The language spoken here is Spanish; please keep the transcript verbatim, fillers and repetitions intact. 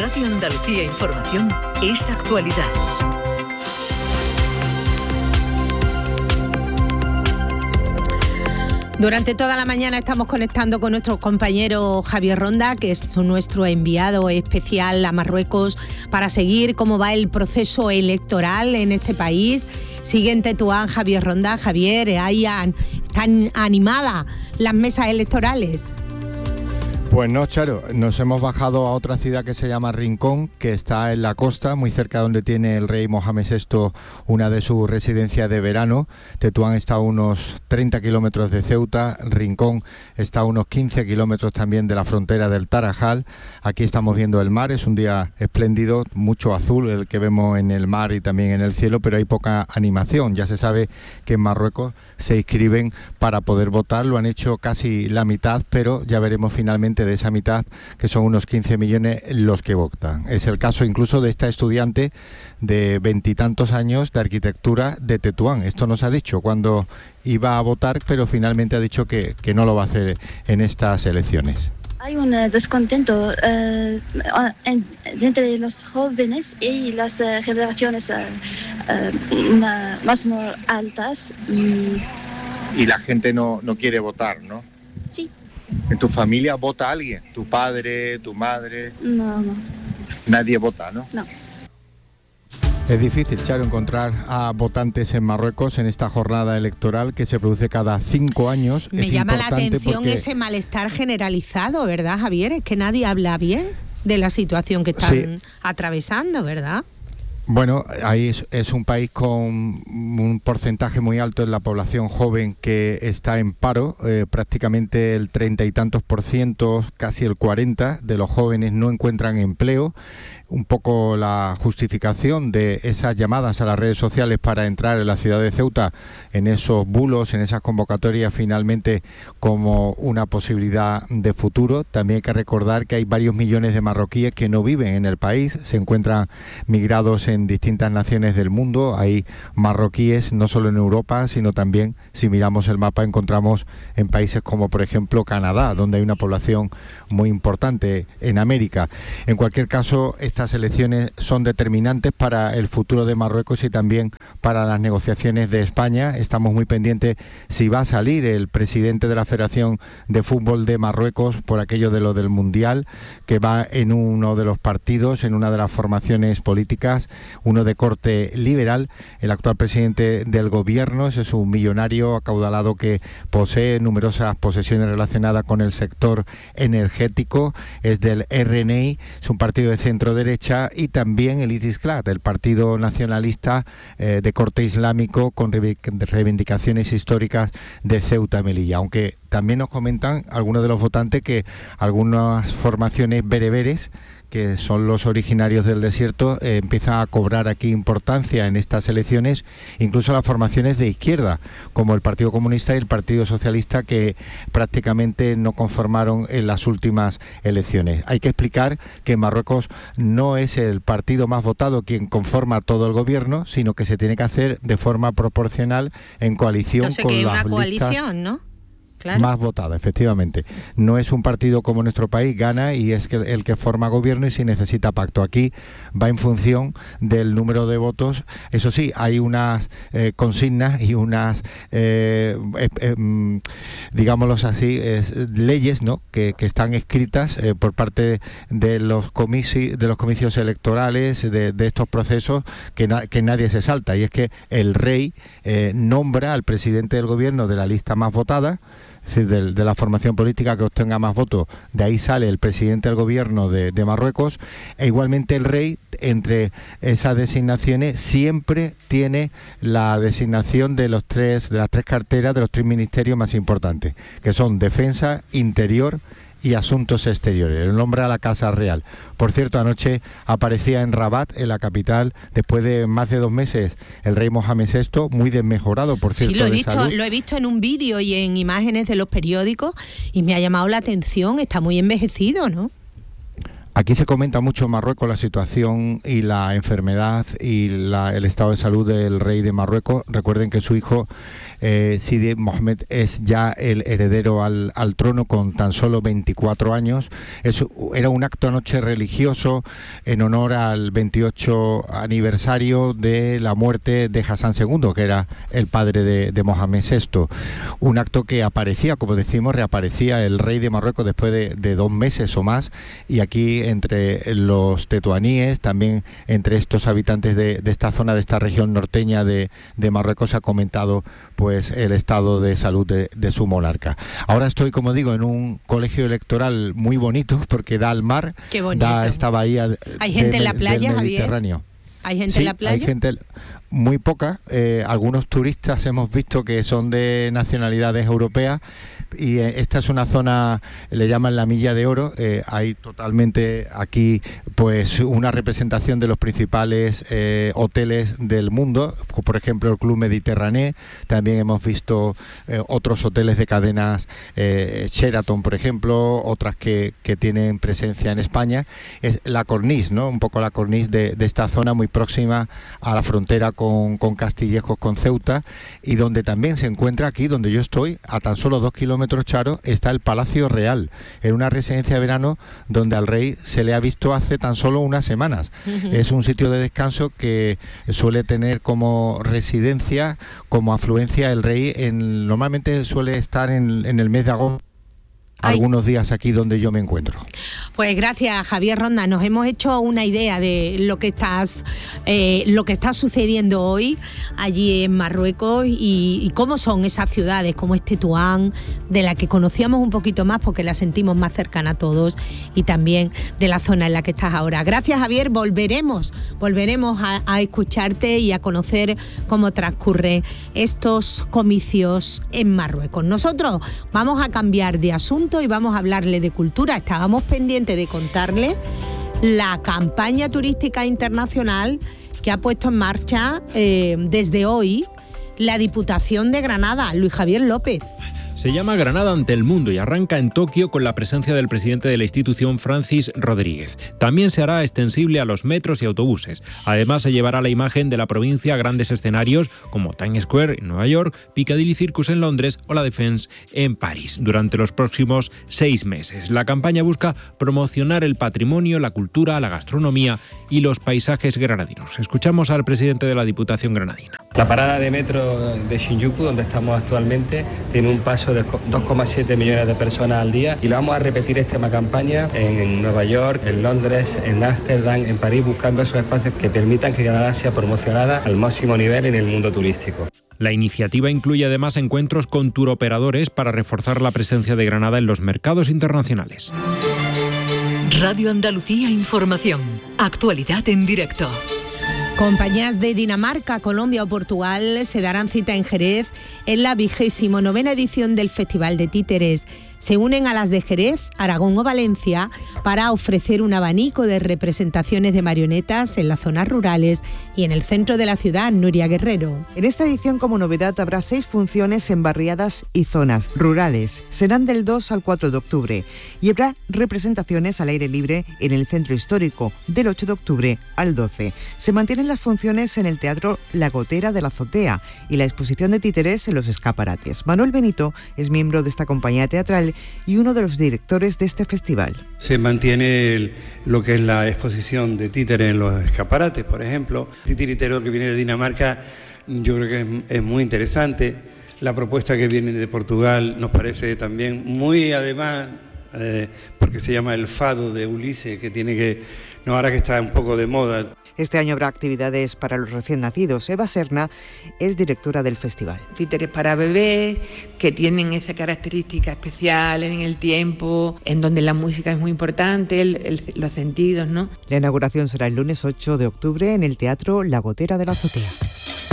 Radio Andalucía Información es actualidad. Durante toda la mañana estamos conectando con nuestro compañero Javier Ronda, que es nuestro enviado especial a Marruecos, para seguir cómo va el proceso electoral en este país. Sigue en Tetuán Javier Ronda. Javier, ahí han, están animadas las mesas electorales. Pues no, Charo, nos hemos bajado a otra ciudad que se llama Rincón, que está en la costa, muy cerca donde tiene el rey Mohamed sexto una de sus residencias de verano. Tetuán está a unos treinta kilómetros de Ceuta, Rincón está a unos quince kilómetros también de la frontera del Tarajal. Aquí estamos viendo el mar, es un día espléndido, mucho azul el que vemos en el mar y también en el cielo, pero hay poca animación. Ya se sabe que en Marruecos se inscriben para poder votar, lo han hecho casi la mitad, pero ya veremos finalmente de esa mitad, que son unos quince millones los que votan. Es el caso incluso de esta estudiante de veintitantos años de arquitectura de Tetuán. Esto nos ha dicho cuando iba a votar, pero finalmente ha dicho que, que no lo va a hacer en estas elecciones. Hay un descontento uh, en, entre los jóvenes y las uh, generaciones uh, uh, más altas. Y, y la gente no, no quiere votar, ¿no? Sí. ¿En tu familia vota alguien? ¿Tu padre, tu madre? No, no. Nadie vota, ¿no? No. Es difícil, Charo, encontrar a votantes en Marruecos en esta jornada electoral que se produce cada cinco años. Me es llama la atención porque... ese malestar generalizado, ¿verdad, Javier? Es que nadie habla bien de la situación que están sí. atravesando, ¿verdad? Bueno, ahí es, es un país con un porcentaje muy alto en la población joven que está en paro, eh, prácticamente el treinta y tantos por ciento, casi el cuarenta de los jóvenes no encuentran empleo. Un poco la justificación de esas llamadas a las redes sociales para entrar en la ciudad de Ceuta, en esos bulos, en esas convocatorias, finalmente como una posibilidad de futuro. También hay que recordar que hay varios millones de marroquíes que no viven en el país, se encuentran migrados en distintas naciones del mundo. Hay marroquíes no solo en Europa, sino también, si miramos el mapa, encontramos en países como por ejemplo Canadá, donde hay una población muy importante, en América. En cualquier caso, estas elecciones son determinantes para el futuro de Marruecos y también para las negociaciones de España. Estamos muy pendientes si va a salir el presidente de la Federación de Fútbol de Marruecos por aquello de lo del Mundial, que va en uno de los partidos, en una de las formaciones políticas, uno de corte liberal. El actual presidente del gobierno es un millonario acaudalado que posee numerosas posesiones relacionadas con el sector energético, es del R N I, es un partido de centro derecha, y también el Itisclat, el partido nacionalista eh, de corte islámico con reivindicaciones históricas de Ceuta y Melilla, aunque también nos comentan algunos de los votantes que algunas formaciones bereberes, que son los originarios del desierto, eh, empiezan a cobrar aquí importancia en estas elecciones, incluso las formaciones de izquierda, como el Partido Comunista y el Partido Socialista, que prácticamente no conformaron en las últimas elecciones. Hay que explicar que en Marruecos no es el partido más votado quien conforma todo el gobierno, sino que se tiene que hacer de forma proporcional en coalición. Entonces, con que las una listas coalición, ¿no? Claro. Más votada, efectivamente. No es un partido como nuestro país, gana y es que el que forma gobierno y si necesita pacto. Aquí va en función del número de votos. Eso sí, hay unas eh, consignas y unas, eh, eh, eh, digámoslos así, es, leyes, ¿no?, que, que están escritas eh, por parte de los comicios, de los comicios electorales, de, de estos procesos que, na, que nadie se salta. Y es que el rey eh, nombra al presidente del gobierno de la lista más votada, es decir, de, de la formación política que obtenga más votos, de ahí sale el presidente del gobierno de, de Marruecos, e igualmente el rey, entre esas designaciones, siempre tiene la designación de los tres, de las tres carteras de los tres ministerios más importantes, que son Defensa, Interior y Asuntos Exteriores. El nombre a la Casa Real. Por cierto, anoche aparecía en Rabat, en la capital, después de más de dos meses, el rey Mohamed sexto, muy desmejorado, por cierto. Sí, lo he de visto, salud. lo he visto en un vídeo y en imágenes de los periódicos y me ha llamado la atención. Está muy envejecido, ¿no? Aquí se comenta mucho en Marruecos la situación y la enfermedad y la, el estado de salud del rey de Marruecos. Recuerden que su hijo eh, Sidi Mohamed es ya el heredero al, al trono con tan solo veinticuatro años. Eso era un acto anoche religioso en honor al veintiocho aniversario de la muerte de Hassan segundo, que era el padre de, de Mohamed sexto. Un acto que aparecía, como decimos, reaparecía el rey de Marruecos después de, de dos meses o más, y aquí entre los tetuaníes, también entre estos habitantes de, de esta zona, de esta región norteña de, de Marruecos, se ha comentado pues el estado de salud de, de su monarca. Ahora estoy, como digo, en un colegio electoral muy bonito porque da al mar. Qué bonito. Da esta bahía de, ¿Hay gente de, en la playa, del Mediterráneo. Javier? ¿Hay gente sí, en la playa? Hay gente, muy poca. Eh, algunos turistas hemos visto que son de nacionalidades europeas, y eh, esta es una zona, le llaman la Milla de Oro. Eh, hay totalmente aquí pues una representación de los principales eh, hoteles del mundo, por ejemplo el Club Mediterráneo. También hemos visto eh, otros hoteles de cadenas, eh, Sheraton por ejemplo, otras que, que tienen presencia en España. Es la cornice, ¿no? Un poco la cornice de, de esta zona, muy próxima a la frontera con, con Castillejos, con Ceuta, y donde también se encuentra, aquí donde yo estoy, a tan solo dos kilómetros, Charo, está el Palacio Real, en una residencia de verano donde al rey se le ha visto hace tan solo unas semanas. Uh-huh. Es un sitio de descanso que suele tener como residencia, como afluencia el rey, en, normalmente suele estar en, en el mes de agosto. Ay. Algunos días aquí donde yo me encuentro. Pues gracias, Javier Ronda. Nos hemos hecho una idea de lo que estás, eh, lo que está sucediendo hoy allí en Marruecos y, y cómo son esas ciudades, como es Tetuán, de la que conocíamos un poquito más porque la sentimos más cercana a todos, y también de la zona en la que estás ahora. Gracias, Javier. Volveremos, volveremos a, a escucharte y a conocer cómo transcurren estos comicios en Marruecos. Nosotros vamos a cambiar de asunto y vamos a hablarle de cultura. Estábamos pendientes de contarle la campaña turística internacional que ha puesto en marcha eh, desde hoy la Diputación de Granada, Luis Javier López. Se llama Granada ante el mundo y arranca en Tokio con la presencia del presidente de la institución, Francis Rodríguez. También se hará extensible a los metros y autobuses. Además, se llevará la imagen de la provincia a grandes escenarios como Times Square en Nueva York, Piccadilly Circus en Londres o la Défense en París durante los próximos seis meses. La campaña busca promocionar el patrimonio, la cultura, la gastronomía y los paisajes granadinos. Escuchamos al presidente de la Diputación granadina. La parada de metro de Shinjuku, donde estamos actualmente, tiene un paso de dos coma siete millones de personas al día, y lo vamos a repetir esta campaña en Nueva York, en Londres, en Ámsterdam, en París, buscando esos espacios que permitan que Granada sea promocionada al máximo nivel en el mundo turístico. La iniciativa incluye además encuentros con turoperadores para reforzar la presencia de Granada en los mercados internacionales. Radio Andalucía Información. Actualidad en directo. Compañías de Dinamarca, Colombia o Portugal se darán cita en Jerez en la vigésimo novena edición del Festival de Títeres. Se unen a las de Jerez, Aragón o Valencia para ofrecer un abanico de representaciones de marionetas en las zonas rurales y en el centro de la ciudad. Nuria Guerrero. En esta edición, como novedad, habrá seis funciones en barriadas y zonas rurales. Serán del dos al cuatro de octubre y habrá representaciones al aire libre en el centro histórico del ocho de octubre al doce. Se mantienen las funciones en el Teatro La Gotera de la Azotea y la exposición de títeres en los escaparates. Manuel Benito es miembro de esta compañía teatral y uno de los directores de este festival. Se mantiene el, lo que es la exposición de títeres en los escaparates, por ejemplo. El titiritero que viene de Dinamarca, yo creo que es, es muy interesante. La propuesta que viene de Portugal nos parece también muy, además, eh, porque se llama el fado de Ulises, que tiene que, no, ahora que está un poco de moda. Este año habrá actividades para los recién nacidos. Eva Serna es directora del festival. Títeres para bebés, que tienen esa característica especial en el tiempo, en donde la música es muy importante, el, el, los sentidos, ¿no? La inauguración será el lunes ocho de octubre en el Teatro La Gotera de la Azotea.